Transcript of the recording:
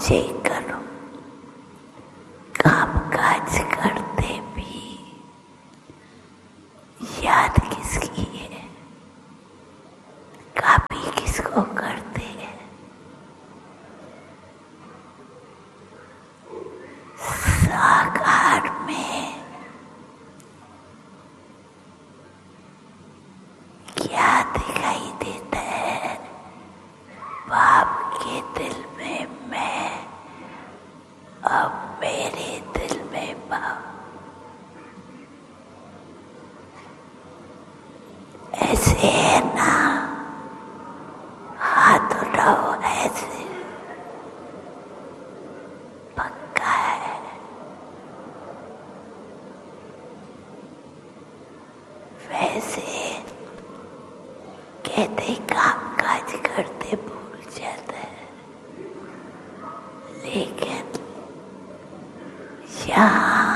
Check करो, काम काज करते भी याद किसकी है, कॉपी किसको करते हैं। साकार में क्या दिखाई देता है? बाप के दिल में मैं और मेरे दिल में बाप। ऐसे है ना? हाथ उठाओ, ऐसे पक्का है। वैसे कहते काम काज करते भूल जाता है, लेकिन यहाँ